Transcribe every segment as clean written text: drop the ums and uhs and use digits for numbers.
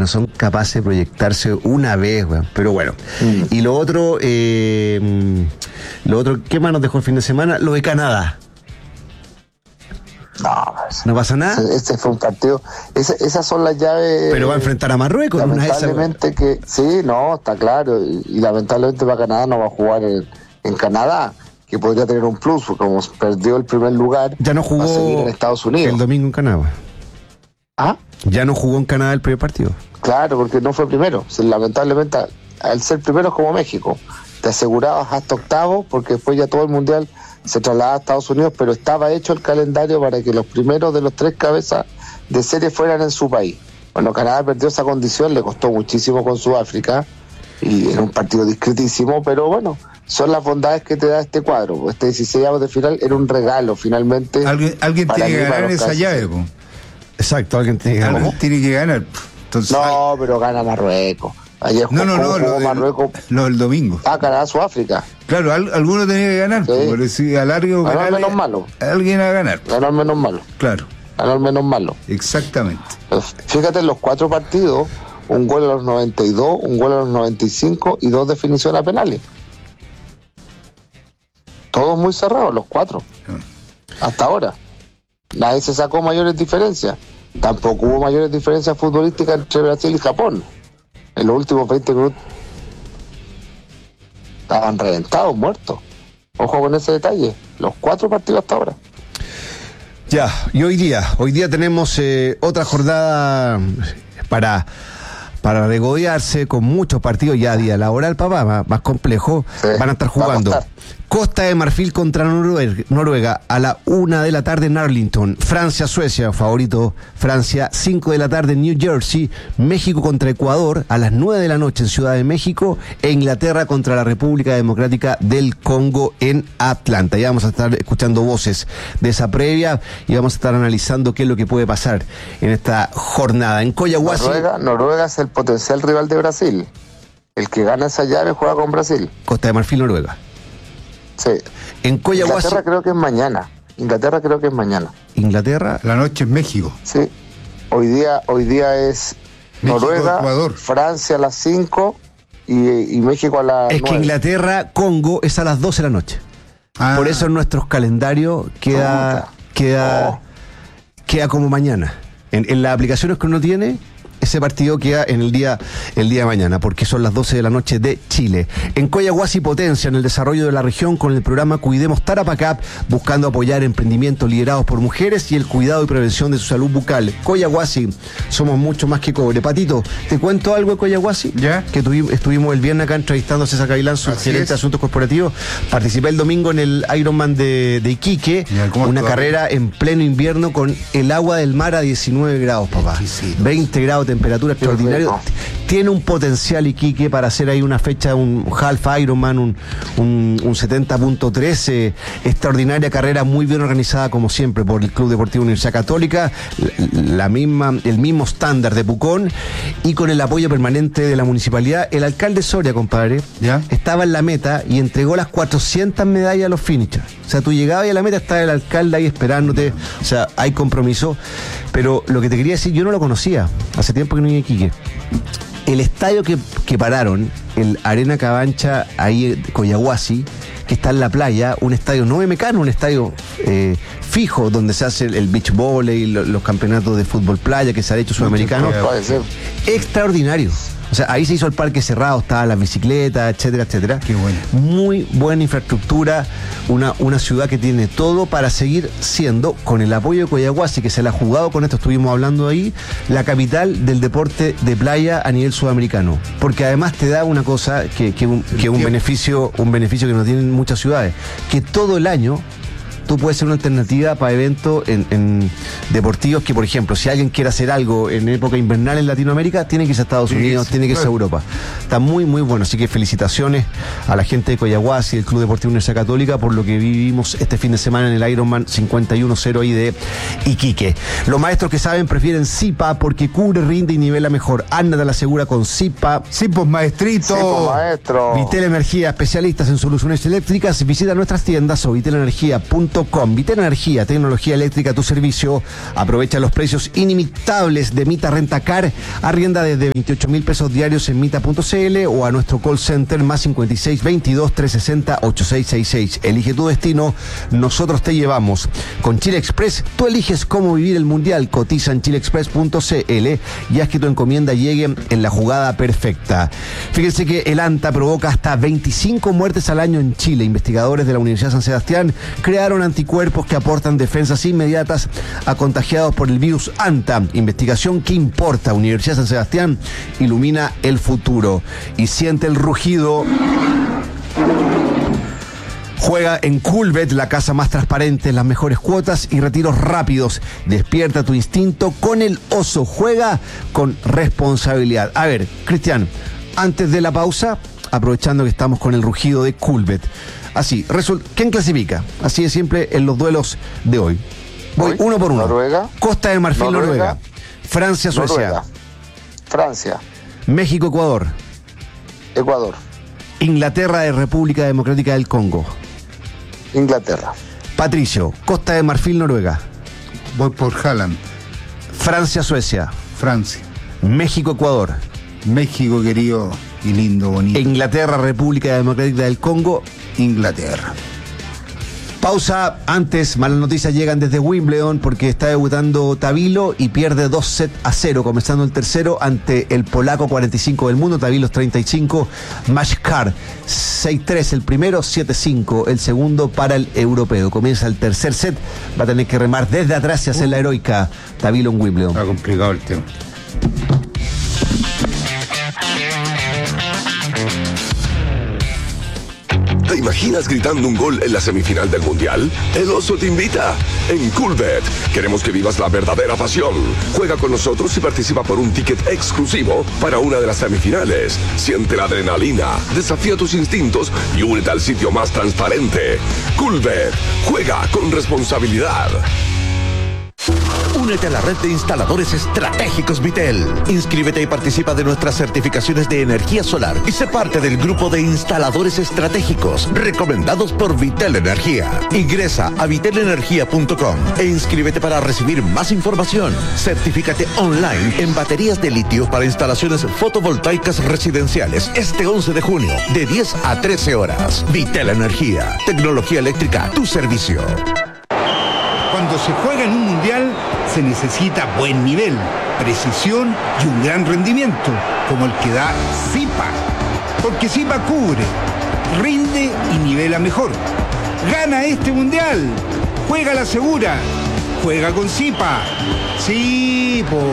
no son capaces de proyectarse una vez, weón. Pero bueno. Y lo otro, ¿qué más nos dejó el fin de semana? Lo de Canadá. No pasa nada. Ese fue un partido. Esas son las llaves. Pero va a enfrentar a Marruecos. Lamentablemente que sí, no, está claro. Y lamentablemente para Canadá no va a jugar en Canadá, que podría tener un plus, porque como perdió el primer lugar, ya no jugó va a seguir en Estados Unidos. El domingo en Canadá. ¿Ah? Ya no jugó en Canadá el primer partido. Claro, porque no fue primero. Lamentablemente, al ser primero es como México. Te asegurabas hasta octavos, porque después ya todo el mundial se trasladaba a Estados Unidos, pero estaba hecho el calendario para que los primeros de los 3 cabezas de serie fueran en su país. Bueno, Canadá perdió esa condición, le costó muchísimo con Sudáfrica, y era un partido discretísimo, pero bueno, son las bondades que te da este cuadro. Este 16avo de final era un regalo, finalmente. Alguien tiene que ganar esa llave, po. Exacto, alguien tiene que ganar. Tiene que ganar. Entonces, no, pero gana Marruecos. Ayer no, Marruecos. El domingo. Canadá, Sudáfrica. Claro, alguno tenía que ganar, sí. Por decir, a largo ganó el menos malo. Alguien a ganar. Ganó el menos malo. Claro. Ganó el menos malo. Exactamente. Pues, fíjate, en los 4 partidos, un gol a los 92, un gol a los 95 y 2 definiciones a penales. Todos muy cerrados, los 4. Hasta ahora. Nadie se sacó mayores diferencias. Tampoco hubo mayores diferencias futbolísticas entre Brasil y Japón. En los últimos 20 minutos estaban reventados, muertos. Ojo con ese detalle. Los 4 partidos hasta ahora. Ya, y hoy día tenemos otra jornada para regodearse, con muchos partidos ya día laboral, papá, más complejo. Sí, van a estar jugando Costa de Marfil contra Noruega a la 1 de la tarde en Arlington. Francia-Suecia, favorito Francia, 5 de la tarde en New Jersey. México contra Ecuador a las 9 de la noche en Ciudad de México. E Inglaterra contra la República Democrática del Congo en Atlanta. Ya vamos a estar escuchando voces de esa previa y vamos a estar analizando qué es lo que puede pasar en esta jornada. En Coyahuasi, Noruega es el potencial rival de Brasil. El que gana esa llave juega con Brasil. Costa de Marfil, Noruega. Sí. En Coyahuasi. Inglaterra creo que es mañana. Inglaterra. La noche en México. Sí. Hoy día es México, Noruega, Ecuador. Francia a las 5 y México a las 9. Es que Inglaterra-Congo es a las 12 de la noche. Por eso en nuestros calendarios queda como mañana. En las aplicaciones que uno tiene, ese partido queda en el día de mañana, porque son las 12 de la noche de Chile. En Coyahuasi potencia en el desarrollo de la región con el programa Cuidemos Tarapacá, buscando apoyar emprendimientos liderados por mujeres y el cuidado y prevención de su salud bucal. Coyahuasi, somos mucho más que cobre. Patito, ¿te cuento algo de Coyahuasi? ¿Ya? Que estuvimos el viernes acá entrevistando a César Gavilán, su gerente de asuntos corporativos. Participé el domingo en el Ironman de Iquique, una carrera en pleno invierno con el agua del mar a 19 grados, papá. 20 grados de temperatura extraordinaria. Tiene un potencial Iquique para hacer ahí una fecha, un half Ironman, un 70.13, extraordinaria carrera, muy bien organizada como siempre por el Club Deportivo Universidad Católica, el mismo estándar de Pucón, y con el apoyo permanente de la municipalidad. El alcalde Soria, compadre, ¿ya? Estaba en la meta y entregó las 400 medallas a los finishers. O sea, tú llegabas y a la meta estaba el alcalde ahí esperándote. O sea, hay compromiso. Pero lo que te quería decir, yo no lo conocía. Hace tiempo que no iba a Iquique. El estadio que pararon, el Arena Cabancha, ahí Coyahuasi, que está en la playa, un estadio no de Mecano, un estadio fijo, donde se hace el beach volley, los campeonatos de fútbol playa que se ha hecho sudamericano. Extraordinario. O sea, ahí se hizo el parque cerrado, estaban las bicicletas, etcétera, etcétera. Qué bueno. Muy buena infraestructura, una ciudad que tiene todo para seguir siendo, con el apoyo de Coyahuasi, que se la ha jugado con esto, estuvimos hablando ahí, la capital del deporte de playa a nivel sudamericano. Porque además te da una cosa que un beneficio que no tienen muchas ciudades, que todo el año tú puedes ser una alternativa para eventos en deportivos que, por ejemplo, si alguien quiere hacer algo en época invernal en Latinoamérica, tiene que irse a Estados Unidos, tiene que irse a Europa. Está muy, muy bueno. Así que felicitaciones a la gente de Coyahuasi y del Club Deportivo Universidad Católica por lo que vivimos este fin de semana en el Ironman 51.0 ahí de Iquique. Los maestros que saben prefieren Zipa porque cubre, rinde y nivela mejor. Anda te la asegura con Zipa. Sí, pues maestrito. Sí, pues, maestro. Vitel Energía, especialistas en soluciones eléctricas. Visita nuestras tiendas o vitelenergia.cl. Vitelenergia.com. Vitelenergia, tecnología eléctrica a tu servicio. Aprovecha los precios inimitables de Mita Rentacar. Arrienda desde 28.000 pesos diarios en mita.cl o a nuestro call center más 56 22 360 8666. Elige tu destino, nosotros te llevamos. Con Chile Express, tú eliges cómo vivir el mundial. Cotiza en chileexpress.cl y haz que tu encomienda llegue en la jugada perfecta. Fíjense que el ANTA provoca hasta 25 muertes al año en Chile. Investigadores de la Universidad San Sebastián crearon anticuerpos que aportan defensas inmediatas a contagiados por el virus ANTA. Investigación que importa. Universidad San Sebastián ilumina el futuro. Y siente el rugido. Juega en Coolbet, la casa más transparente, las mejores cuotas y retiros rápidos. Despierta tu instinto con el oso. Juega con responsabilidad. A ver, Cristian, antes de la pausa, aprovechando que estamos con el rugido de Coolbet. Así, ¿quién clasifica? Así de simple en los duelos de hoy. Voy uno por uno. Noruega. Costa de Marfil, Noruega. Francia, Suecia. Noruega. Francia. México, Ecuador. Ecuador. Inglaterra de República Democrática del Congo. Inglaterra. Patricio, Costa de Marfil, Noruega. Voy por Haaland. Francia, Suecia. Francia. México, Ecuador. México, querido y lindo, bonito. Inglaterra, República Democrática del Congo. Inglaterra. Pausa. Antes, malas noticias llegan desde Wimbledon porque está debutando Tabilo y pierde 2-0, comenzando el tercero ante el polaco 45 del mundo. Tabilo 35, Mashkar 6-3 el primero, 7-5 el segundo para el europeo. Comienza el tercer set, va a tener que remar desde atrás y hacer la heroica Tabilo en Wimbledon. Está complicado el tema. ¿Te imaginas gritando un gol en la semifinal del Mundial? El Oso te invita. En Coolbet queremos que vivas la verdadera pasión. Juega con nosotros y participa por un ticket exclusivo para una de las semifinales. Siente la adrenalina, desafía tus instintos y únete al sitio más transparente. Coolbet. Juega con responsabilidad. Únete a la red de instaladores estratégicos Vitel. Inscríbete y participa de nuestras certificaciones de energía solar y sé parte del grupo de instaladores estratégicos recomendados por Vitel Energía. Ingresa a vitelenergia.com e inscríbete para recibir más información. Certifícate online en baterías de litio para instalaciones fotovoltaicas residenciales este 11 de junio de 10 a 13 horas. Vitel Energía. Tecnología eléctrica a tu servicio. Cuando se juega en un mundial, se necesita buen nivel, precisión y un gran rendimiento, como el que da Zipa. Porque Zipa cubre, rinde y nivela mejor. Gana este mundial. Juega la segura. Juega con Zipa. Sí, po.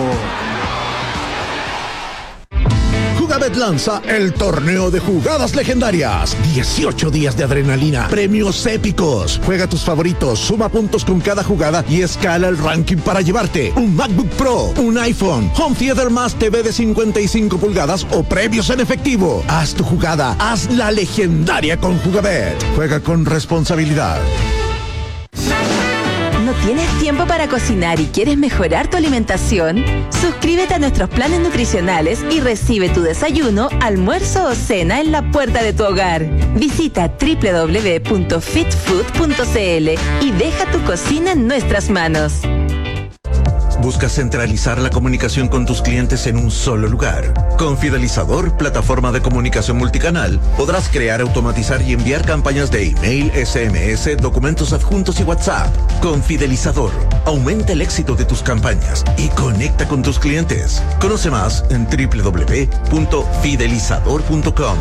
Jugabet lanza el torneo de jugadas legendarias. 18 días de adrenalina, premios épicos. Juega tus favoritos, suma puntos con cada jugada y escala el ranking para llevarte un MacBook Pro, un iPhone, Home Theater más TV de 55 pulgadas o premios en efectivo. Haz tu jugada, haz la legendaria con Jugabet. Juega con responsabilidad. ¿No tienes tiempo para cocinar y quieres mejorar tu alimentación? Suscríbete a nuestros planes nutricionales y recibe tu desayuno, almuerzo o cena en la puerta de tu hogar. Visita www.fitfood.cl y deja tu cocina en nuestras manos. ¿Buscas centralizar la comunicación con tus clientes en un solo lugar? Con Fidelizador, plataforma de comunicación multicanal, podrás crear, automatizar y enviar campañas de email, SMS, documentos adjuntos y WhatsApp. Con Fidelizador, aumenta el éxito de tus campañas y conecta con tus clientes. Conoce más en www.fidelizador.com.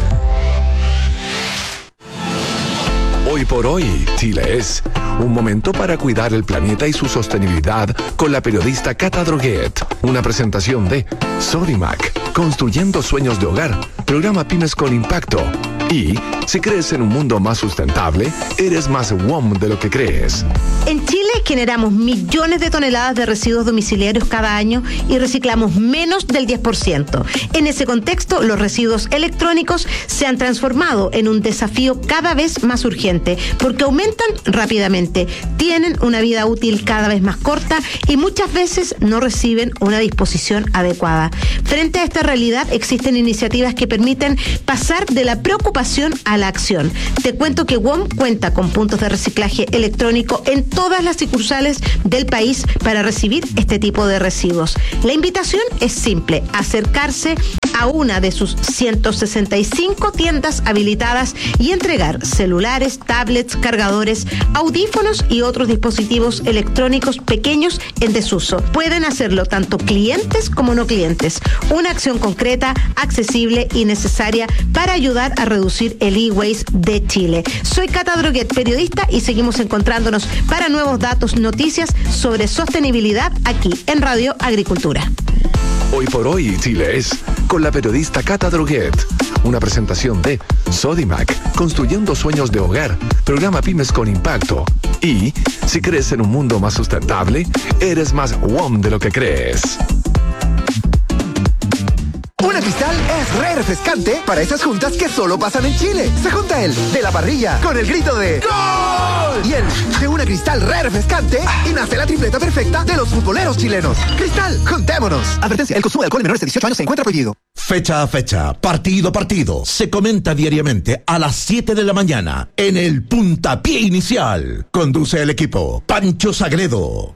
Hoy por hoy, Chile es un momento para cuidar el planeta y su sostenibilidad con la periodista Cata Droguet. Una presentación de Sodimac, construyendo sueños de hogar, programa Pymes con Impacto. Y si crees en un mundo más sustentable, eres más WOM de lo que crees. En Chile generamos millones de toneladas de residuos domiciliarios cada año y reciclamos menos del 10%. En ese contexto, los residuos electrónicos se han transformado en un desafío cada vez más urgente porque aumentan rápidamente, tienen una vida útil cada vez más corta y muchas veces no reciben una disposición adecuada. Frente a esta realidad, existen iniciativas que permiten pasar de la preocupación a la acción. Te cuento que WOM cuenta con puntos de reciclaje electrónico en todas las sucursales del país para recibir este tipo de residuos. La invitación es simple: acercarse a una de sus 165 tiendas habilitadas y entregar celulares, tablets, cargadores, audífonos y otros dispositivos electrónicos pequeños en desuso. Pueden hacerlo tanto clientes como no clientes. Una acción concreta, accesible y necesaria para ayudar a reducir el e-waste de Chile. Soy Cata Droguet, periodista, y seguimos encontrándonos para nuevos datos, noticias sobre sostenibilidad aquí en Radio Agricultura. Hoy por hoy, Chile es con la periodista Cata Droguet. Una presentación de Sodimac, construyendo sueños de hogar, programa Pymes con Impacto. Y si crees en un mundo más sustentable, eres más WOM de lo que crees. Una Cristal es re refrescante para esas juntas que solo pasan en Chile. Se junta el de la parrilla con el grito de ¡Gol! Y el de una Cristal re refrescante y nace la tripleta perfecta de los futboleros chilenos. Cristal, juntémonos. Advertencia: el consumo de alcohol en menores de 18 años se encuentra prohibido. Fecha a fecha, partido a partido, se comenta diariamente a las 7 de la mañana en el Puntapié Inicial. Conduce el equipo Pancho Sagredo.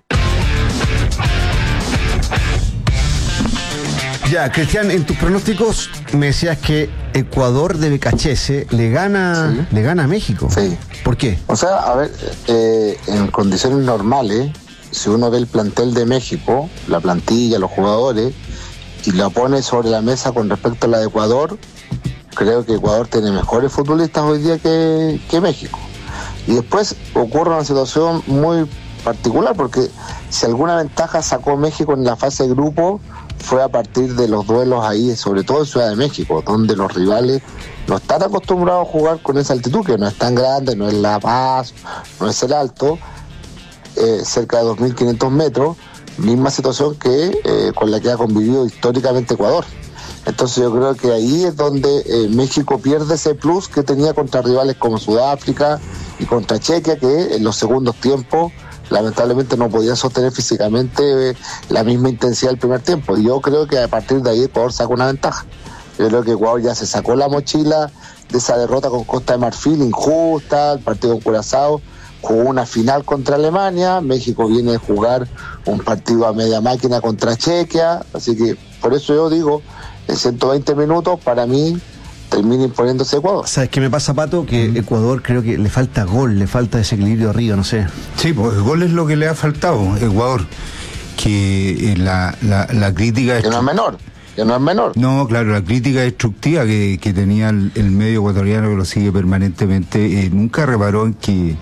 Ya, Cristian, en tus pronósticos me decías que Ecuador de Becachese le gana a México. Sí. ¿Por qué? O sea, a ver, en condiciones normales, si uno ve el plantel de México, la plantilla, los jugadores, y la pone sobre la mesa con respecto a la de Ecuador, creo que Ecuador tiene mejores futbolistas hoy día que México. Y después ocurre una situación muy particular, porque si alguna ventaja sacó México en la fase de grupo, fue a partir de los duelos ahí, sobre todo en Ciudad de México, donde los rivales no están acostumbrados a jugar con esa altitud, que no es tan grande, no es La Paz, no es el Alto, cerca de 2.500 metros, misma situación que con la que ha convivido históricamente Ecuador. Entonces yo creo que ahí es donde México pierde ese plus que tenía contra rivales como Sudáfrica y contra Chequia, que en los segundos tiempos lamentablemente no podía sostener físicamente la misma intensidad del primer tiempo. Y yo creo que a partir de ahí Ecuador saca una ventaja. Yo creo que Ecuador ya se sacó la mochila de esa derrota con Costa de Marfil, injusta, el partido con Curazao, jugó una final contra Alemania, México viene a jugar un partido a media máquina contra Chequia, así que por eso yo digo, en 120 minutos, para mí, termina imponiéndose Ecuador. ¿Sabes qué me pasa, Pato? Que Ecuador creo que le falta gol, le falta desequilibrio arriba, no sé. Sí, pues el gol es lo que le ha faltado a Ecuador. Que la crítica... Que no es menor. Que no es menor. No, claro, la crítica destructiva que tenía el medio ecuatoriano, que lo sigue permanentemente, nunca reparó en que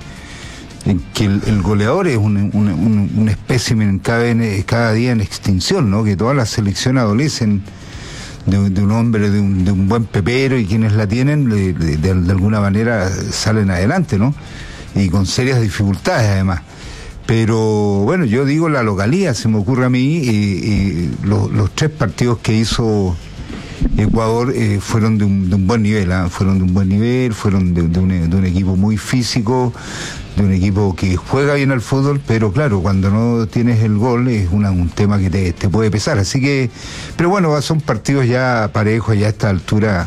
el goleador es un espécimen cada día en extinción, ¿no? Que todas las selecciones adolecen de un hombre, de un buen pepero, y quienes la tienen de alguna manera salen adelante, ¿no? Y con serias dificultades además. Pero bueno, yo digo la localía, se me ocurre a mí, los 3 partidos que hizo Ecuador fueron de un buen nivel, fueron de un buen nivel, fueron de un equipo muy físico, de un equipo que juega bien al fútbol, pero claro, cuando no tienes el gol es un tema que te puede pesar, así que, pero bueno, son partidos ya parejos, ya a esta altura,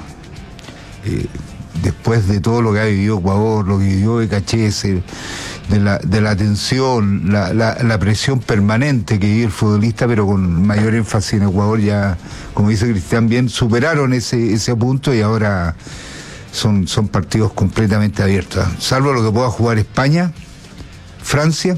después de todo lo que ha vivido Ecuador, lo que vivió Becachese, de la tensión, la presión permanente que vive el futbolista, pero con mayor énfasis en Ecuador, ya, como dice Cristian bien, superaron ese punto y ahora son partidos completamente abiertos, salvo lo que pueda jugar España, Francia,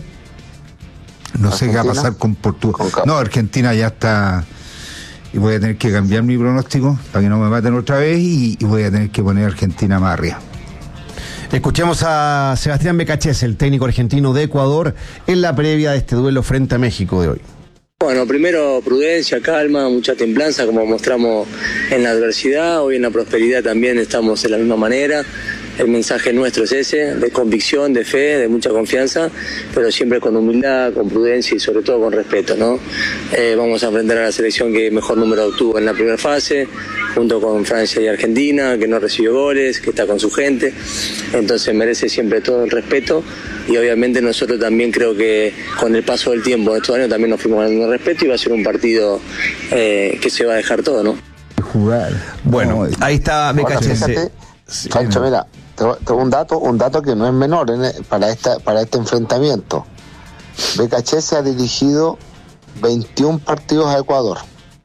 no sé qué va a pasar con Portugal. No, Argentina ya está, y voy a tener que cambiar mi pronóstico para que no me maten otra vez, y voy a tener que poner Argentina más arriba. Escuchemos a Sebastián Becachese, el técnico argentino de Ecuador, en la previa de este duelo frente a México de hoy. Bueno, primero prudencia, calma, mucha templanza, como mostramos en la adversidad. Hoy en la prosperidad también estamos de la misma manera. el mensaje nuestro es ese, de convicción, de fe, de mucha confianza, pero siempre con humildad, con prudencia y sobre todo con respeto, ¿no? Vamos a enfrentar a la selección que mejor número obtuvo en la primera fase, junto con Francia y Argentina, que no recibió goles, que está con su gente, entonces merece siempre todo el respeto y obviamente nosotros también creo que con el paso del tiempo de estos años también nos fuimos ganando respeto y va a ser un partido que se va a dejar todo, ¿no? Jugar. Bueno, ahí está BKHS. Fíjate, Pancho, mira, tengo un dato que no es menor para este enfrentamiento. BKHS ha dirigido 21 partidos a Ecuador.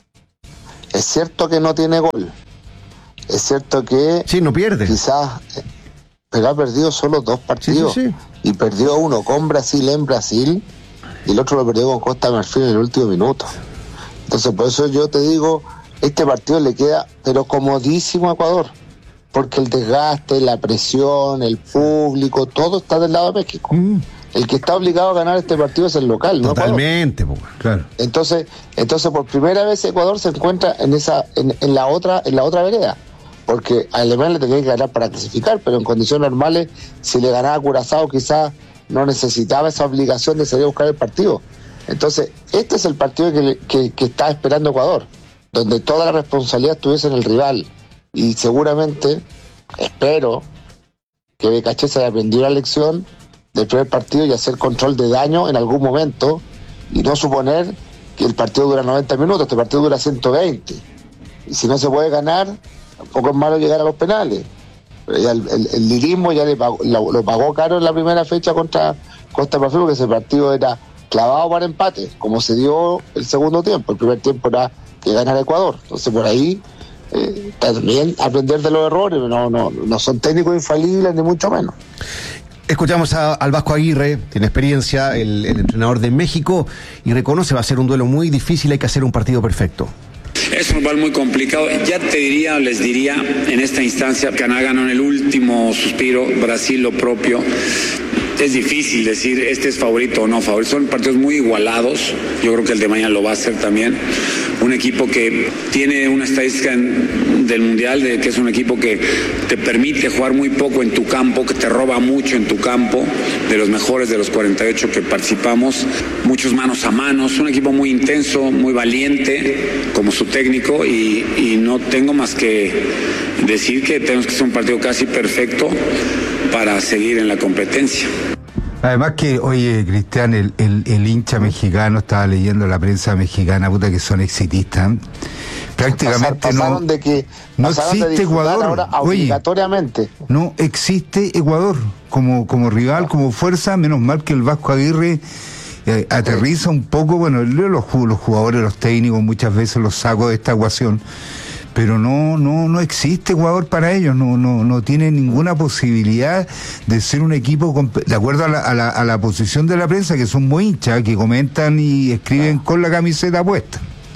Es cierto que no tiene gol. Es cierto que sí, no pierde. Quizás, pero ha perdido solo 2 partidos. Sí. Y perdió uno con Brasil en Brasil y el otro lo perdió con Costa de Marfil en el último minuto. Entonces, por eso yo te digo, este partido le queda, pero comodísimo a Ecuador, porque el desgaste, la presión, el público, todo está del lado de México. El que está obligado a ganar este partido es el local, ¿no? Totalmente, claro. Entonces, por primera vez Ecuador se encuentra en la otra vereda, porque a Alemania le tenía que ganar para clasificar, pero en condiciones normales, si le ganaba a Curazao, quizás no necesitaba esa obligación de salir a buscar el partido. Entonces, este es el partido que está esperando Ecuador, donde toda la responsabilidad estuviese en el rival. Y seguramente, espero que BKHS haya aprendido la lección del primer partido y hacer control de daño en algún momento y no suponer que el partido dura 90 minutos, este partido dura 120. Y si no se puede ganar, tampoco es malo llegar a los penales. Pero ya el lirismo ya lo pagó caro en la primera fecha contra Costa de Marfil, porque ese partido era clavado para empate, como se dio el segundo tiempo. El primer tiempo era que ganara Ecuador. Entonces por ahí también aprender de los errores, no son técnicos infalibles ni mucho menos. Escuchamos al Vasco Aguirre, tiene experiencia, el entrenador de México, y reconoce va a ser un duelo muy difícil, hay que hacer un partido perfecto. Es un rival muy complicado. Ya les diría en esta instancia, Canadá ganó en el último suspiro, Brasil lo propio. Es difícil decir este es favorito o no favorito. Son partidos muy igualados. Yo creo que el de mañana lo va a hacer también. Un equipo que tiene una estadística del Mundial, de que es un equipo que te permite jugar muy poco en tu campo, que te roba mucho en tu campo, de los mejores de los 48 que participamos, muchos manos a manos, un equipo muy intenso, muy valiente, como su técnico, y no tengo más que decir que tenemos que hacer un partido casi perfecto para seguir en la competencia. Además que, oye, Cristian, el hincha mexicano, estaba leyendo la prensa mexicana, puta que son exitistas. Prácticamente pasaron de que no existe Ecuador. Ahora obligatoriamente. Oye, no existe Ecuador como rival, como fuerza. Menos mal que el Vasco Aguirre aterriza un poco. Bueno, los jugadores, los técnicos, muchas veces los saco de esta ecuación. Pero no existe Ecuador para ellos, no tiene ninguna posibilidad de ser un equipo, de acuerdo a la posición de la prensa, que son muy hinchas, que comentan y escriben con la camiseta puesta.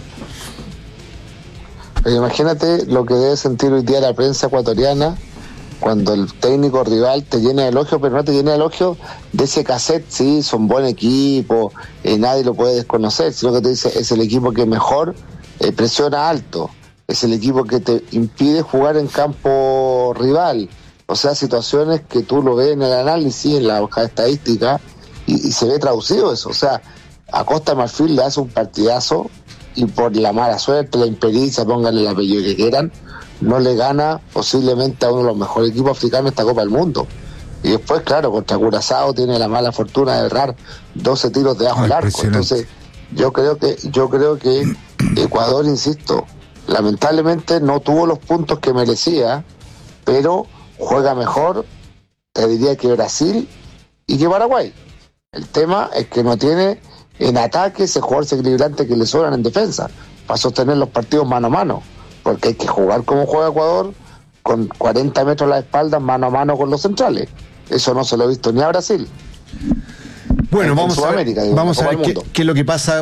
Pero imagínate lo que debe sentir hoy día la prensa ecuatoriana cuando el técnico rival te llena de elogios, pero no te llena de elogios de ese cassette, sí, son buen equipo, nadie lo puede desconocer, sino que te dice, es el equipo que mejor presiona alto. Es el equipo que te impide jugar en campo rival. O sea, situaciones que tú lo ves en el análisis, en la hoja de estadística, y se ve traducido eso. O sea, a Costa de Marfil le hace un partidazo y por la mala suerte, la impericia, pónganle el apellido que quieran, no le gana posiblemente a uno de los mejores equipos africanos de esta Copa del Mundo. Y después, claro, contra Curazao tiene la mala fortuna de errar 12 tiros de bajo el arco. Entonces, yo creo que Ecuador, insisto, lamentablemente no tuvo los puntos que merecía, pero juega mejor, te diría, que Brasil y que Paraguay. El tema es que no tiene en ataque ese jugador desequilibrante que le sobran en defensa para sostener los partidos mano a mano, porque hay que jugar como juega Ecuador, con 40 metros a la espalda, mano a mano con los centrales. Eso no se lo he visto ni a Brasil. Bueno, vamos a ver qué es lo que pasa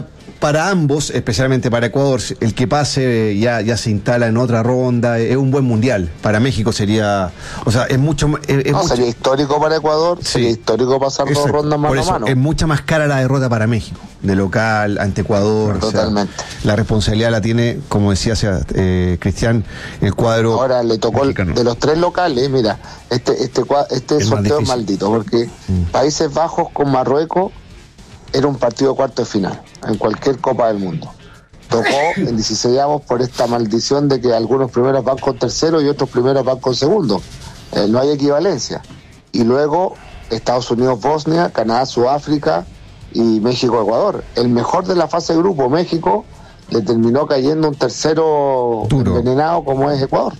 para ambos, especialmente para Ecuador, el que pase ya se instala en otra ronda, es un buen mundial. Para México sería, o sea, es mucho sería histórico para Ecuador, sí, sería histórico pasar dos rondas mano a mano. Es mucha más cara la derrota para México, de local ante Ecuador. Totalmente. O sea, la responsabilidad la tiene, como decía Cristian, el cuadro. Ahora le tocó de los 3 locales, mira, este sorteo es maldito, porque Países Bajos con Marruecos era un partido de cuarto de final en cualquier Copa del Mundo. Tocó en 16avos por esta maldición de que algunos primeros van con tercero y otros primeros van con segundo. No hay equivalencia. Y luego Estados Unidos, Bosnia, Canadá, Sudáfrica y México, Ecuador. El mejor de la fase de grupo, México, le terminó cayendo un tercero envenenado como es Ecuador.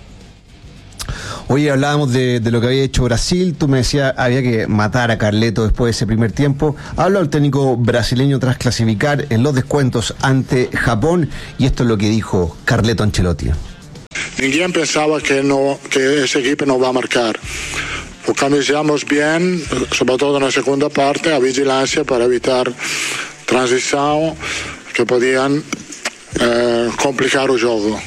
Oye, hablábamos de lo que había hecho Brasil. Tú me decías había que matar a Carleto después de ese primer tiempo. Habló el técnico brasileño tras clasificar en los descuentos ante Japón, y esto es lo que dijo Carleto Ancelotti. Ninguém pensaba que ese equipo no va a marcar. Organizamos bien, sobre todo en la segunda parte, a vigilancia para evitar transición que podían complicar el juego.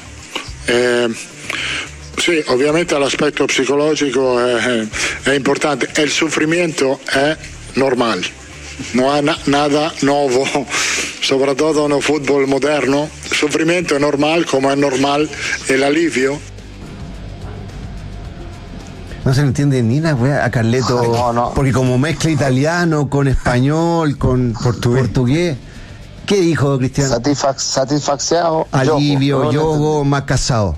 Sí, obviamente el aspecto psicológico es importante. El sufrimiento es normal. No hay nada nuevo, sobre todo en el fútbol moderno. El sufrimiento es normal, como es normal el alivio. No se le entiende ni una wea a Carleto, no. Porque como mezcla italiano con español, con portugués. ¿Qué dijo Cristian? Satisfacción. Alivio, yogo, más casado.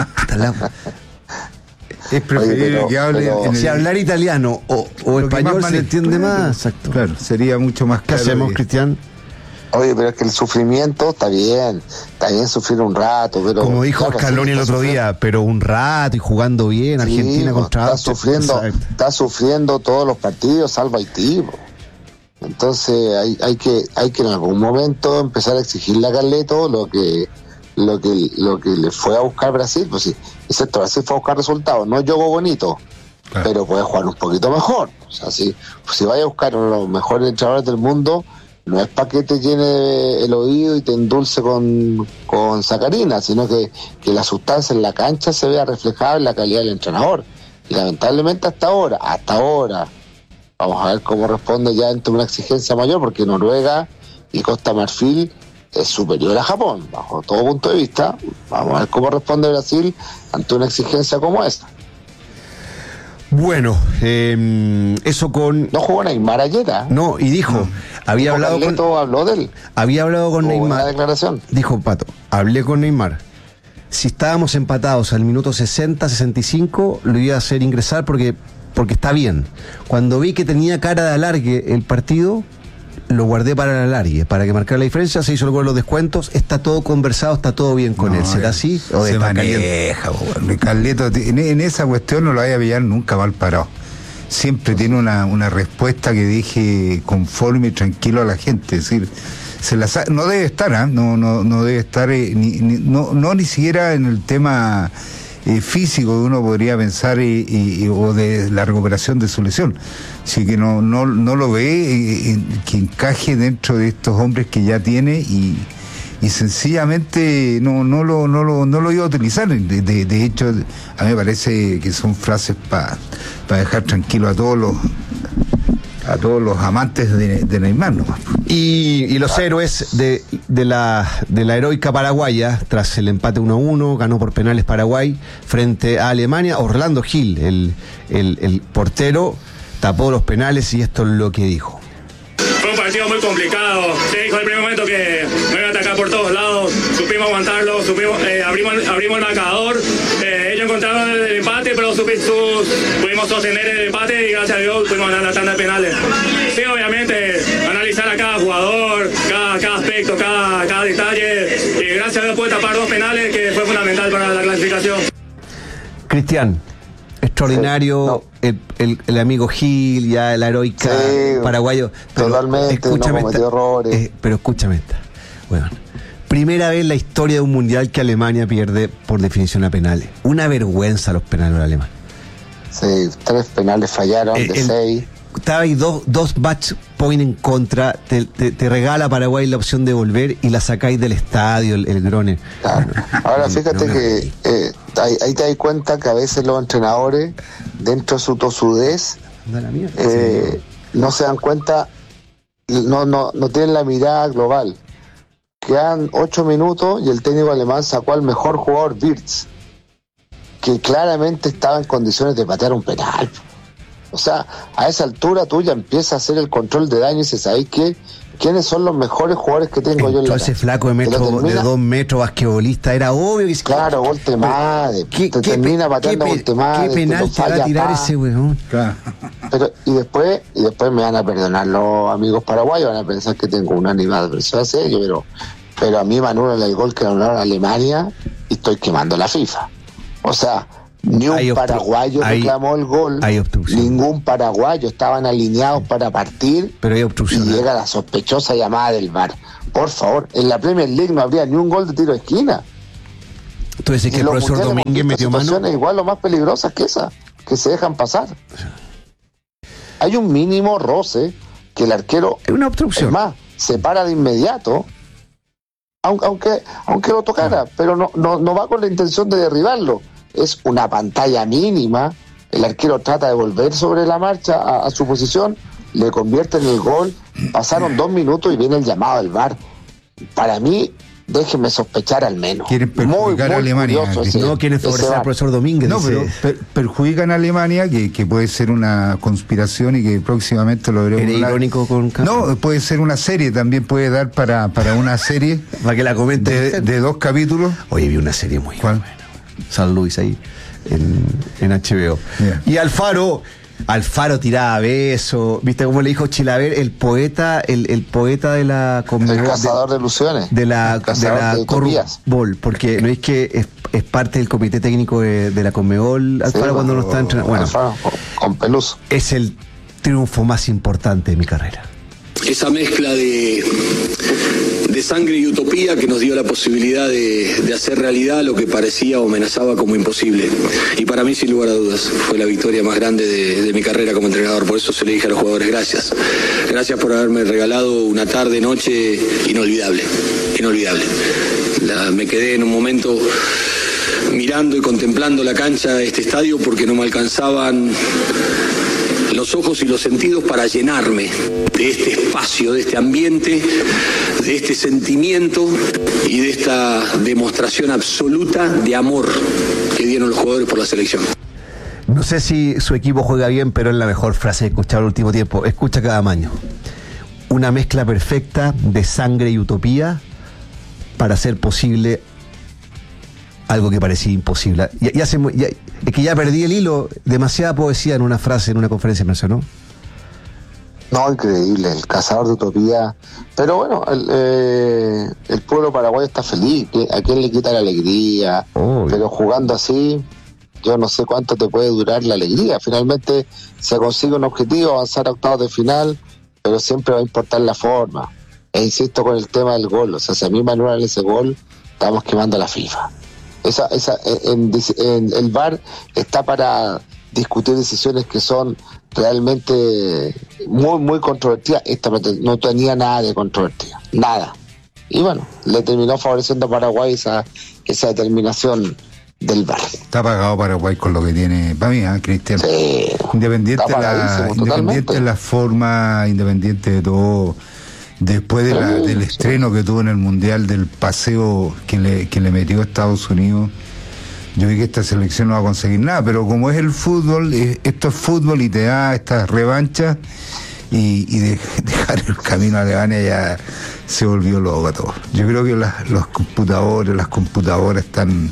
Es preferible que hable. Si hablar italiano o español se le entiende más. Exacto. Claro, sería mucho más claro. ¿Qué hacemos, Cristian? Oye, pero es que el sufrimiento está bien sufrir un rato, pero... Como dijo Scaloni el otro día, pero un rato y jugando bien, sí, Argentina contra... Está sufriendo todos los partidos, salvo Haití. Entonces hay que en algún momento empezar a exigirle a Carleto lo que le fue a buscar Brasil. Pues sí, es cierto, Brasil fue a buscar resultados, no juego bonito, claro, pero puede jugar un poquito mejor. O sea, si vaya a buscar uno de los mejores entrenadores del mundo, no es para que te llene el oído y te endulce con sacarina, sino que la sustancia en la cancha se vea reflejada en la calidad del entrenador. Y lamentablemente hasta ahora, vamos a ver cómo responde ya ante una exigencia mayor, porque Noruega y Costa Marfil es superior a Japón, bajo todo punto de vista. Vamos a ver cómo responde Brasil ante una exigencia como esta. Bueno, eso con... No jugó Neymar ayer, ¿eh? No, y dijo... Había hablado habló de él. Había hablado con Neymar. Una declaración. Dijo Pato, hablé con Neymar. Si estábamos empatados al minuto 60, 65, lo iba a hacer ingresar porque está bien. Cuando vi que tenía cara de alargue el partido, lo guardé para el alargue, para que marcara la diferencia. Se hizo luego los descuentos, está todo conversado, está todo bien con él. ¿Será así? ¿O se maneja? Carleto, en esa cuestión no lo vaya a pillar nunca mal parado. Siempre tiene una respuesta que deje conforme y tranquilo a la gente. Es decir, no debe estar, no debe estar ni siquiera en el tema físico que uno podría pensar o de la recuperación de su lesión. Así que no lo ve que encaje dentro de estos hombres que ya tiene y sencillamente no lo iba a utilizar. De hecho, a mí me parece que son frases para dejar tranquilo a todos los amantes de Neymar, ¿no? Y los héroes de la heroica paraguaya, tras el empate 1-1, ganó por penales Paraguay frente a Alemania. Orlando Gil, el portero, tapó los penales y esto es lo que dijo. Fue un partido muy complicado. Se dijo en el primer momento que me iba a atacar por todos lados. Supimos aguantarlo, abrimos el marcador. Ellos encontraron el empate, pero pudimos sostener el empate y gracias a Dios pudimos ganar la tanda de penales. Sí, obviamente, analizar a cada jugador, cada aspecto, cada detalle. Y gracias a Dios pude tapar 2 penales que fue fundamental para la clasificación. Cristian, extraordinario. El amigo Gil, ya la heroica paraguayo. Totalmente, cometió errores. Pero escúchame esta. Bueno, primera vez en la historia de un mundial que Alemania pierde por definición a penales. Una vergüenza los penales de Alemania. Sí, 3 penales fallaron de 6. estaba ahí dos match point en contra, te regala Paraguay la opción de volver y la sacáis del estadio, el Grone. Claro. Ahora fíjate que ahí te das cuenta que a veces los entrenadores, dentro de su tosudez, no se dan cuenta, no tienen la mirada global. Quedan 8 minutos y el técnico alemán sacó al mejor jugador, Wirtz, que claramente estaba en condiciones de patear un penal. O sea, a esa altura tú ya empiezas a hacer el control de daño y dices, ¿sabes qué? ¿Quiénes son los mejores jugadores que tengo yo en la ese flaco de 2 metros, basquetbolista, era obvio que... Claro, Voltemade, te termina pateando Voltemade. ¿Qué penal te va a tirar ese weón? Claro. Pero, y después me van a perdonar los amigos paraguayos, van a pensar que tengo una animadversión serio, pero a mí me anulan el gol que anularon a Alemania y estoy quemando la FIFA. O sea... Ni un paraguayo reclamó el gol, ningún paraguayo, estaban alineados para partir, pero hay obstrucción, y llega la sospechosa llamada del VAR. Por favor, en la Premier League no habría ni un gol de tiro de esquina. Tú dices que el profesor Domínguez metió mano. Igual o más peligrosas que esas, que se dejan pasar. Hay un mínimo roce que el arquero, es una obstrucción. Es más, se para de inmediato, aunque lo tocara, pero no va con la intención de derribarlo. Es una pantalla mínima, el arquero trata de volver sobre la marcha a su posición, le convierte en el gol, pasaron 2 minutos y viene el llamado del VAR. Para mí, déjenme sospechar al menos. Quieren perjudicar a Alemania. No quieren favorecer al profesor Domínguez. No, pero perjudican a Alemania, que puede ser una conspiración y que próximamente lo veremos. ¿Eres irónico con No, puede ser una serie, también puede dar para una serie. Para que la comente. De 2 capítulos. Oye, vi una serie muy ¿Cuál? buena. San Luis ahí en HBO. Y Alfaro tiraba besos, viste cómo le dijo Chilaver, el poeta de la el cazador de ilusiones, de la Conmebol, porque no es que es parte del comité técnico de la Conmebol, Alfaro, cuando no está entrenando. Bueno, Alfaro, con Peluso. Es el triunfo más importante de mi carrera. Esa mezcla de sangre y utopía que nos dio la posibilidad de hacer realidad lo que parecía o amenazaba como imposible. Y para mí, sin lugar a dudas, fue la victoria más grande de mi carrera como entrenador. Por eso se le dije a los jugadores, gracias. Gracias por haberme regalado una tarde, noche inolvidable. Me quedé en un momento mirando y contemplando la cancha de este estadio porque no me alcanzaban los ojos y los sentidos para llenarme de este espacio, de este ambiente, de este sentimiento y de esta demostración absoluta de amor que dieron los jugadores por la selección. No sé si su equipo juega bien, pero es la mejor frase que he escuchado el último tiempo. Escucha cada maño. Una mezcla perfecta de sangre y utopía para hacer posible algo que parecía imposible. Es que ya perdí el hilo. Demasiada poesía en una frase, en una conferencia, ¿no? No, increíble, el cazador de utopía. Pero bueno, el pueblo paraguayo está feliz. ¿A quién le quita la alegría? Pero jugando así, yo no sé cuánto te puede durar la alegría. Finalmente se consigue un objetivo, avanzar a octavos de final, pero siempre va a importar la forma. E insisto con el tema del gol. O sea, si a mí me anulan ese gol, estamos quemando la FIFA. El VAR está para discutir decisiones que son realmente muy, muy controvertidas. Esta no tenía nada de controvertida, nada. Y bueno, le terminó favoreciendo a Paraguay esa determinación del VAR. Está pagado Paraguay con lo que tiene, para mí, Cristian. Sí, independiente de la forma, independiente de todo. Después del estreno que tuvo en el Mundial, del paseo que le metió a Estados Unidos, yo vi que esta selección no va a conseguir nada, pero como es el fútbol, esto es fútbol y te da estas revanchas y dejar el camino a Alemania ya se volvió loco a todo. Yo creo que las computadoras están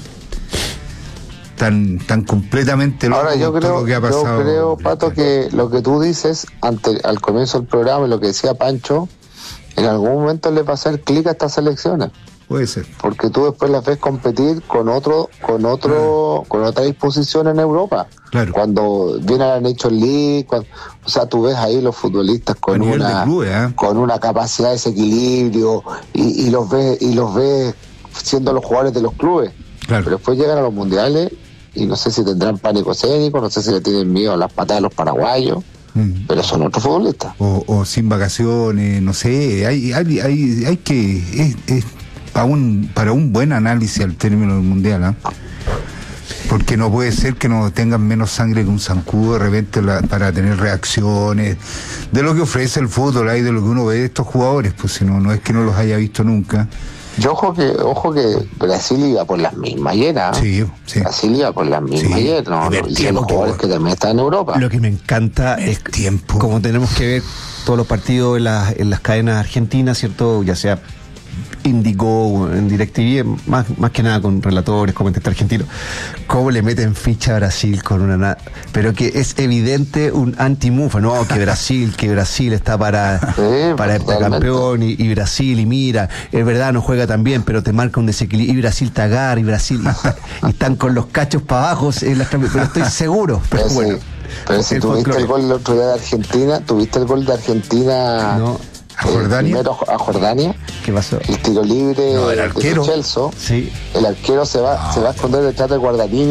completamente locos. Ahora yo creo, Pato, que lo que tú dices al comienzo del programa, lo que decía Pancho, en algún momento le va a hacer clic a estas selecciones. Puede ser. Porque tú después las ves competir con otra disposición en Europa. Claro. Cuando viene a la Nations League, o sea, tú ves ahí los futbolistas con una capacidad de desequilibrio y los ves siendo los jugadores de los clubes. Claro. Pero después llegan a los mundiales y no sé si tendrán pánico escénico, no sé si le tienen miedo a las patadas de los paraguayos. pero son otros futbolistas. O sin vacaciones, no sé, hay que... Es para un buen análisis al término del Mundial, ¿eh? Porque no puede ser que no tengan menos sangre que un zancudo de repente para tener reacciones de lo que ofrece el fútbol, y de lo que uno ve de estos jugadores, pues si no es que no los haya visto nunca. Yo ojo que Brasil iba por las mismas ayer, ¿eh? Sí. Brasil iba por las mismas ayer, ¿no? Y los jugadores que también están en Europa. Lo que me encanta es tiempo. Como tenemos que ver todos los partidos en las cadenas argentinas, ¿cierto? Ya sea Indigo, en DirecTV, más que nada con relatores, comentaristas argentinos, cómo le meten ficha a Brasil con una... Pero que es evidente un anti-mufa, ¿no? Que Brasil está para campeón y Brasil, y mira, es verdad, no juega tan bien, pero te marca un desequilibrio, y Brasil te agarra, y Brasil y están con los cachos para abajo, pero estoy seguro. Pero bueno. Pero si tuviste el gol el otro día de Argentina, ¿tuviste el gol de Argentina? No. ¿Jordania? Primero a Jordania. ¿Qué pasó? El tiro libre el arquero. de Chelsea. Sí. El arquero se va a esconder detrás del guardamín